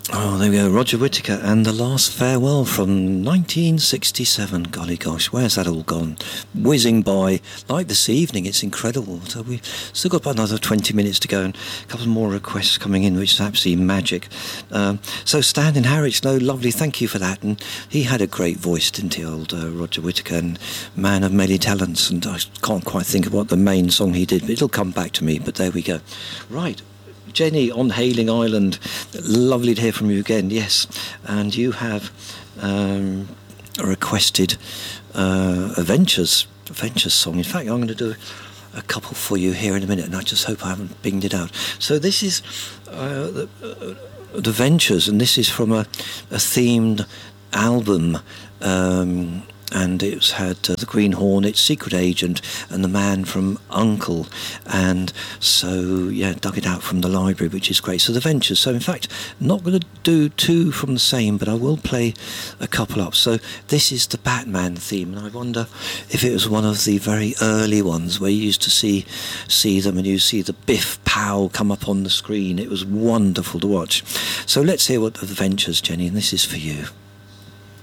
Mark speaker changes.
Speaker 1: Oh, there we go. Roger Whittaker and The Last Farewell from 1967. Golly gosh, where's that all gone? Whizzing by like this evening. It's incredible. So we've still got about another 20 minutes to go and a couple more requests coming in, which is absolutely magic. So Stan in Harwich, no, lovely, thank you for that. And he had a great voice, didn't he, old Roger Whittaker, and man of many talents. And I can't quite think of what the main song he did, but it'll come back to me. But there we go. Right. Jenny on Hayling Island, lovely to hear from you again. Yes, and you have requested a Ventures song. In fact, I'm going to do a couple for you here in a minute, and I just hope I haven't binged it out. So this is the Ventures, and this is from a themed album. And it's had The Green Hornet, Secret Agent, and The Man from U.N.C.L.E. And so, yeah, dug it out from the library, which is great. So The Ventures. So, in fact, not going to do two from the same, but I will play a couple up. So this is the Batman theme, and I wonder if it was one of the very early ones where you used to see them and you see the Biff Pow come up on the screen. It was wonderful to watch. So let's hear what The Ventures, Jenny, and this is for you.